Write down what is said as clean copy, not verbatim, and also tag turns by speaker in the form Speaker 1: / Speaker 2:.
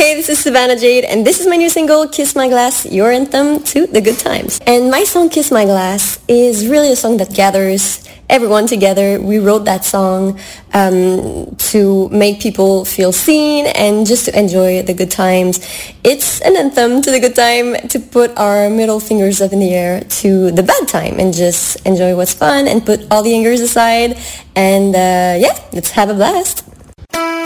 Speaker 1: Hey, this is Savannah Jade, and this is my new single, Kiss My Glass, your anthem to the good times. And my song, Kiss My Glass, is really a song that gathers everyone together. We wrote that song to make people feel seen and just to enjoy the good times. It's an anthem to the good time, to put our middle fingers up in the air to the bad time and just enjoy what's fun and put all the angers aside. And yeah, let's have a blast.